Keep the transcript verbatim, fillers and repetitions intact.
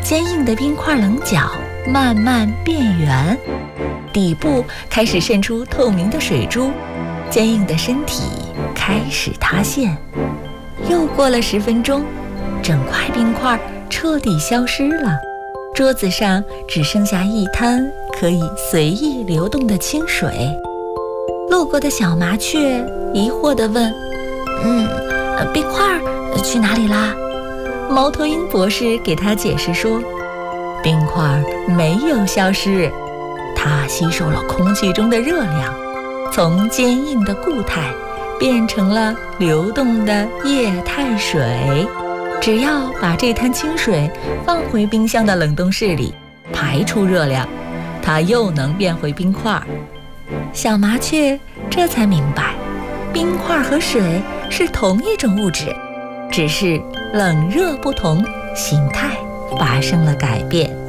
坚硬的冰块棱角慢慢变圆，底部开始渗出透明的水珠，坚硬的身体开始塌陷。又过了十分钟，整块冰块彻底消失了，桌子上只剩下一滩可以随意流动的清水。路过的小麻雀疑惑地问：嗯，冰块去哪里啦？猫头鹰博士给他解释说，冰块没有消失，它吸收了空气中的热量，从坚硬的固态变成了流动的液态水。只要把这滩清水放回冰箱的冷冻室里，排出热量，它又能变回冰块。小麻雀这才明白，冰块和水是同一种物质，只是冷热不同，形态发生了改变。